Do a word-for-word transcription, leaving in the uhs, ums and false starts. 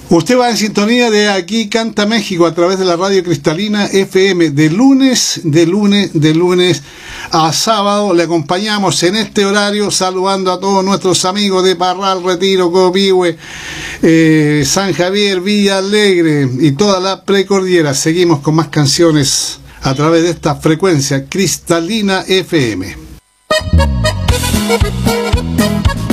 Usted va en sintonía de Aquí Canta México a través de la radio Cristalina F M. De lunes, de lunes, de lunes a sábado le acompañamos en este horario saludando a todos nuestros amigos de Parral, Retiro, Copihue, eh, San Javier, Villa Alegre y toda la precordillera. Seguimos con más canciones a través de esta frecuencia Cristalina F M.